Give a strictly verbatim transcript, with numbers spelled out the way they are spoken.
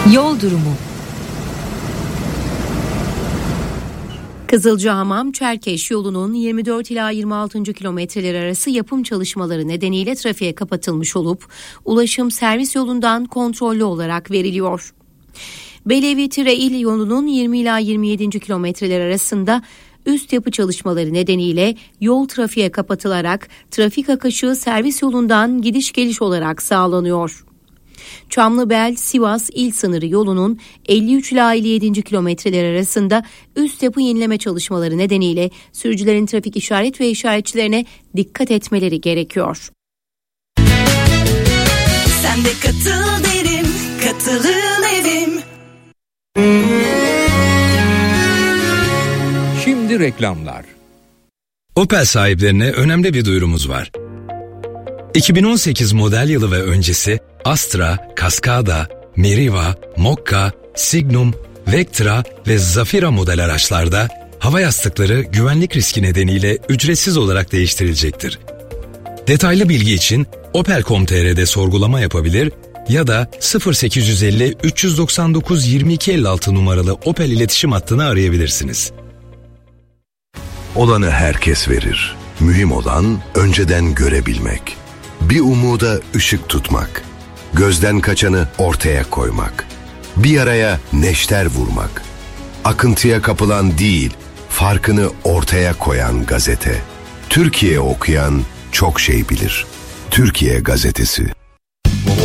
Yol durumu. Kızılcahamam-Çerkeş yolunun yirmi dört ila yirmi altı. kilometreler arası yapım çalışmaları nedeniyle trafiğe kapatılmış olup ulaşım servis yolundan kontrollü olarak veriliyor. Belevi-İl yolunun yirmi ila yirmi yedi. kilometreler arasında üst yapı çalışmaları nedeniyle yol trafiğe kapatılarak trafik akışı servis yolundan gidiş geliş olarak sağlanıyor. Çamlıbel-Sivas il sınırı yolunun elli üç ila elli yedi. kilometreler arasında üst yapı yenileme çalışmaları nedeniyle sürücülerin trafik işaret ve işaretçilerine dikkat etmeleri gerekiyor. Sen de katıl derim, katılın evim. Şimdi reklamlar. Opel sahiplerine önemli bir duyurumuz var. iki bin on sekiz model yılı ve öncesi Astra, Cascada, Meriva, Mokka, Signum, Vectra ve Zafira model araçlarda hava yastıkları güvenlik riski nedeniyle ücretsiz olarak değiştirilecektir. Detaylı bilgi için opel nokta com nokta tr'de sorgulama yapabilir ya da sıfır sekiz yüz elli üç yüz doksan dokuz yirmi iki elli altı numaralı Opel iletişim hattını arayabilirsiniz. Olanı herkes verir. Mühim olan önceden görebilmek. Bir umuda ışık tutmak. Gözden kaçanı ortaya koymak. Bir yaraya neşter vurmak. Akıntıya kapılan değil, farkını ortaya koyan gazete. Türkiye okuyan çok şey bilir. Türkiye Gazetesi.